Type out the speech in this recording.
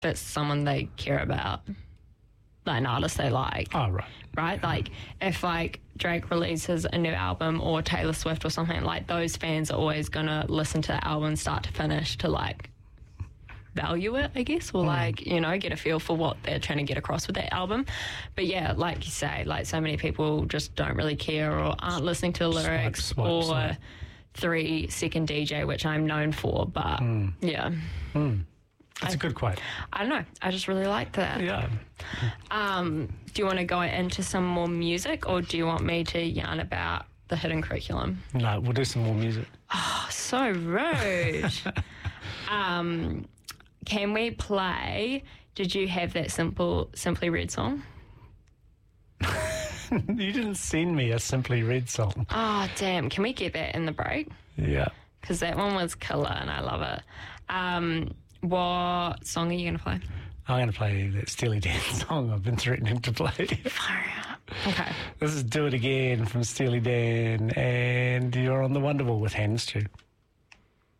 it's someone they care about, like an artist they like. Oh, right. Right? Like, if, like, Drake releases a new album or Taylor Swift or something, like, those fans are always going to listen to the album start to finish to, like, value it, I guess, or, like, you know, get a feel for what they're trying to get across with that album. But, yeah, like you say, like, so many people just don't really care or aren't listening to the lyrics Swipe. 3-second DJ, which I'm known for. But, yeah. That's a good quote. I don't know. I just really like that. Yeah. Do you want to go into some more music, or do you want me to yarn about the hidden curriculum? No, we'll do some more music. Oh, so rude. Can we play Did You Have That Simply Red song? You didn't send me a Simply Red song. Oh, damn. Can we get that in the break? Yeah. Because that one was killer and I love it. What song are you going to play? I'm going to play that Steely Dan song I've been threatening to play. Far out. Okay. This is Do It Again from Steely Dan, and you're on the Wonderwall with Hannah Stew.